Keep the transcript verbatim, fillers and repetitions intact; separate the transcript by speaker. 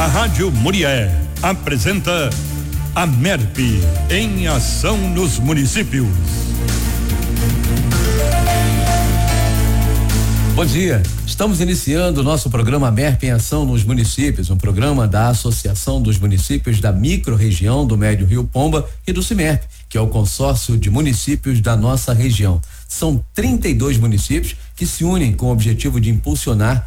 Speaker 1: A Rádio Murié apresenta a MERP em ação nos municípios.
Speaker 2: Bom dia, estamos iniciando o nosso programa MERP em Ação nos Municípios, um programa da Associação dos Municípios da Microrregião do Médio Rio Pomba e do CIMERP, que é o consórcio de municípios da nossa região. São trinta e dois municípios que se unem com o objetivo de impulsionar